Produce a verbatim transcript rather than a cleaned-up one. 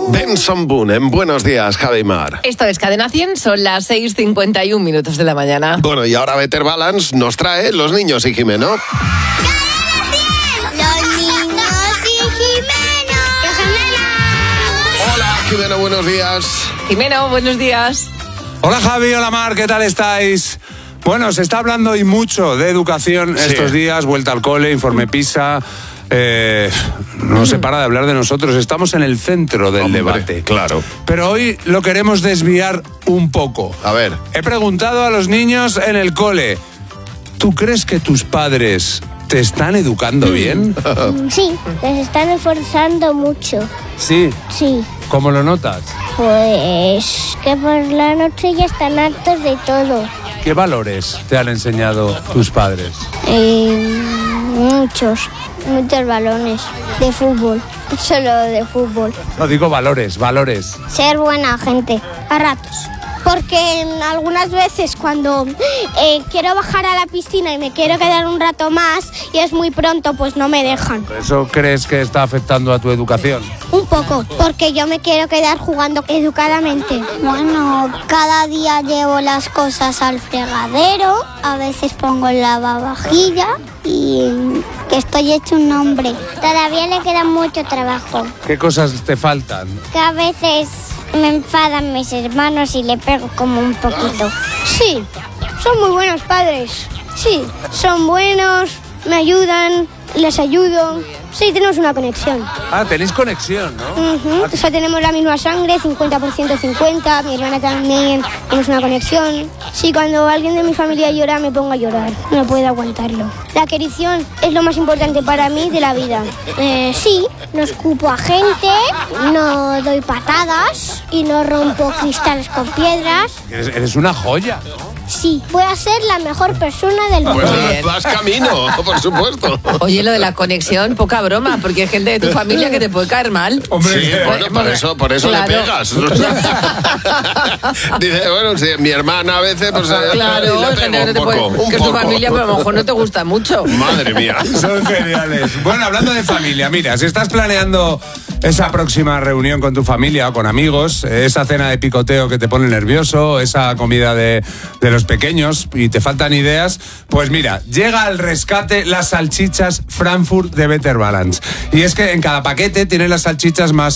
Benson Boone en Buenos Días, Javi Mar. Esto es Cadena cien, son las seis cincuenta y un minutos de la mañana. Bueno, y ahora Better Balance nos trae Los Niños y Jimeno. Los niños y Jimeno. Hola, Jimeno, buenos días. Jimeno, buenos días. Hola Javi, hola Mar, ¿qué tal estáis? Bueno, se está hablando hoy mucho de educación Sí. estos días, vuelta al cole, informe PISA. Eh, no se para de hablar de nosotros, estamos en el centro del Hombre, debate. claro. Pero hoy lo queremos desviar un poco. A ver. He preguntado a los niños en el cole, ¿tú crees que tus padres te están educando bien? Sí, les están esforzando mucho. Sí. Sí. ¿Cómo lo notas? Pues que por la noche ya están hartos de todo. ¿Qué valores te han enseñado tus padres? Eh, muchos, muchos balones de fútbol. Solo de fútbol. No digo valores, valores. Ser buena gente, a ratos. Porque algunas veces cuando eh, quiero bajar a la piscina y me quiero quedar un rato más y es muy pronto, pues no me dejan. ¿Eso crees que está afectando a tu educación? Un poco, porque yo me quiero quedar jugando educadamente. Bueno, cada día llevo las cosas al fregadero, a veces pongo el lavavajilla y que estoy hecho un hombre. Todavía le queda mucho trabajo, ¿Qué cosas te faltan? que a veces me enfadan mis hermanos y le pego como un poquito. Sí, son muy buenos padres. Sí, son buenos, me ayudan, les ayudo. Sí, tenemos una conexión. Ah, tenéis conexión, ¿no? Ujú. O sea, tenemos la misma sangre, cincuenta por ciento cincuenta, mi hermana también, tenemos una conexión. Sí, cuando alguien de mi familia llora, me pongo a llorar, no puedo aguantarlo. La querición es lo más importante para mí de la vida. Eh, sí, no escupo a gente, no doy patadas y no rompo cristales con piedras. Eres, eres una joya, ¿no? Sí, voy a ser la mejor persona del mundo. Pues bien. vas camino, por supuesto. Oye, lo de la conexión, poca broma, porque hay gente de tu familia que te puede caer mal. Sí, bueno, por eso, por eso Claro. le pegas. Dice, bueno, sí, mi hermana a veces, pues eh, Claro, le hay pego gente que, un no te poco, puede- un que es tu poco. familia, pero a lo mejor no te gusta mucho. Madre mía. Son geniales. Bueno, hablando de familia, mira, si estás planeando esa próxima reunión con tu familia o con amigos, esa cena de picoteo que te pone nervioso, esa comida de, de los pequeños y te faltan ideas, pues mira, llega al rescate las salchichas Frankfurt de Better Balance. Y es que en cada paquete tiene las salchichas más